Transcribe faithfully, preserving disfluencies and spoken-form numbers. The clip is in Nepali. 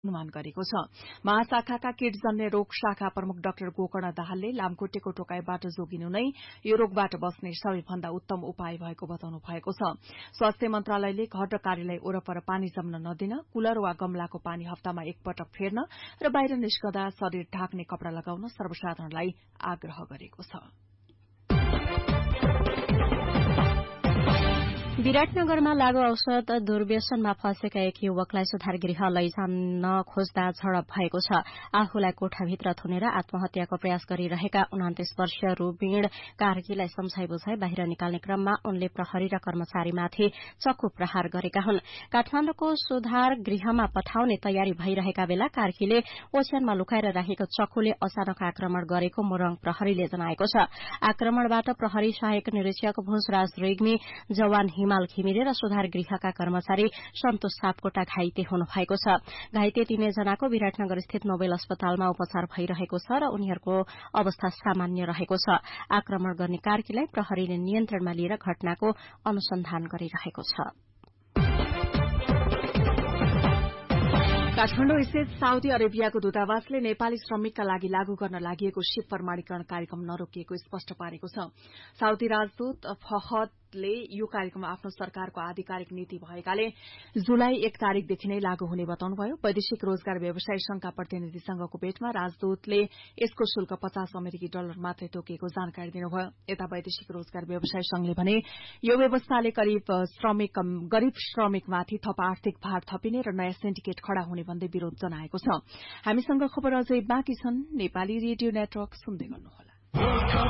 अनुमान गरेको छ। महाशाखाका कीटजन्य रोग शाखा प्रमुख डाक्टर गोकर्ण दाहालले लामखुट्टेको टोकाइबाट जोगिनु नै यो रोगबाट बस्ने सबैभन्दा उत्तम उपाय भएको बताउनु भएको छ। स्वास्थ्य मन्त्रालयले घर र कार्यालय वरपर पानी जम्न नदिन, कुलर वा गमलाको पानी हप्तामा एकपटक फेर्न र बाहिर निस्कदा शरीर ढाक्ने कपड़ा लगाउन सर्वसाधारणलाई आग्रह गरेको छ। विराटनगरमा लागू औषध दुर्व्यसनमा फँसेका एक युवकलाई सुधार गृह लैजान खोज्दा झडप भएको छ। आफूलाई कोठाभित्र थुनेर आत्महत्याको प्रयास गरिरहेका उनान्तीस वर्षीय रूबीण कार्कीलाई सम्झाइ बुझाइ बाहिर निकाल्ने क्रममा उनले प्रहरी र कर्मचारीमाथि चक्कु प्रहार गरेका हुन्। काठमाण्डुको सुधार गृहमा पठाउने तयारी भइरहेका बेला कार्कीले ओछ्यानमा लुकाएर राखेको चक्कुले अचानक आक्रमण गरेको मोरङ प्रहरीले जनाएको छ। आक्रमणबाट प्रहरी सहायक निरीक्षक भुजराज रेग्मी, जवान हिमाल घिमिरे र सुधार गृहका कर्मचारी सन्तोष सापकोटा घाइते हुनु भएको छ। घाइते तीनैजनाको विराटनगर स्थित नोबेल अस्पतालमा उपचार भइरहेको छ र उनीहरूको अवस्था सामान्य रहेको छ। आक्रमण गर्ने कार्कीलाई प्रहरीले नियन्त्रणमा लिएर घटनाको अनुसन्धान गरिरहेको छ। काठमाण्डु स्थित साउदी अरेबियाको दूतावासले नेपाली श्रमिकका लागि लागू गर्न लागि शिप प्रमाणीकरण कार्यक्रम नरोकिएको स्पष्ट पारेको छ। साउदी राजदूत फहदले यो कार्यक्रम आफ्नो सरकारको आधिकारिक नीति भएकाले जुलाई एक तारिकदेखि नै लागू हुने बताउनुभयो। वैदेशिक रोजगार व्यवसाय संघका प्रतिनिधिसँगको भेटमा राजदूतले यसको शुल्क पचास अमेरिकी डलर मात्रै तोकिएको जानकारी दिनुभयो। यता वैदेशिक रोजगार व्यवसाय संघले भने यो व्यवस्थाले करिब श्रमिक गरीब श्रमिकमाथि थप आर्थिक भार थपिने र नयाँ सिन्डिकेट खड़ा हुने भन्दै विरोध जनाएको छ। हामीसँग खबर अझै बाँकी छन्। नेपाली रेडियो नेटवर्क सुन्दै गर्नुहोला।